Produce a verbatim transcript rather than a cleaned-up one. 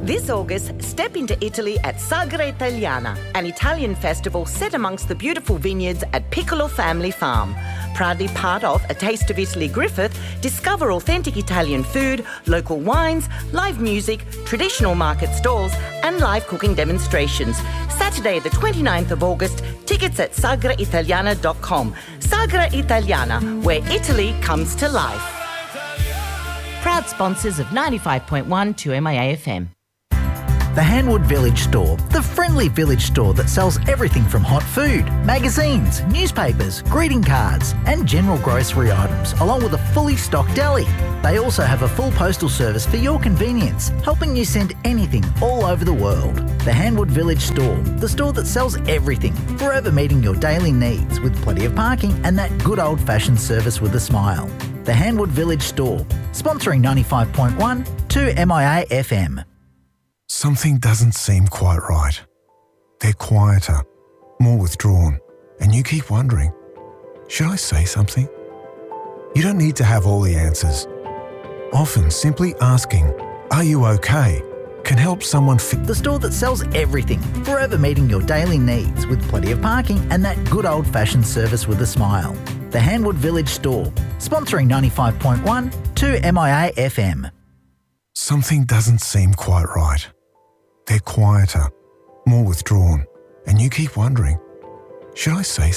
This August, step into Italy at Sagra Italiana, an Italian festival set amongst the beautiful vineyards at Piccolo Family Farm. Proudly part of A Taste of Italy Griffith, discover authentic Italian food, local wines, live music, traditional market stalls and live cooking demonstrations. Saturday the twenty-ninth of August, tickets at sagra italiana dot com. Sagra Italiana, where Italy comes to life. Proud sponsors of ninety-five point one two M I A F M. The Hanwood Village Store, the friendly village store that sells everything from hot food, magazines, newspapers, greeting cards and general grocery items, along with a fully stocked deli. They also have a full postal service for your convenience, helping you send anything all over the world. The Hanwood Village Store, the store that sells everything, forever meeting your daily needs with plenty of parking and that good old-fashioned service with a smile. The Hanwood Village Store, sponsoring ninety-five point one two M I A F M. Something doesn't seem quite right. They're quieter, more withdrawn, and you keep wondering, should I say something? You don't need to have all the answers. Often simply asking, are you okay, can help someone fix. The store that sells everything, forever meeting your daily needs with plenty of parking and that good old-fashioned service with a smile. The Hanwood Village Store, sponsoring ninety-five point one two M I A F M. Something doesn't seem quite right. They're quieter, more withdrawn, and you keep wondering, should I say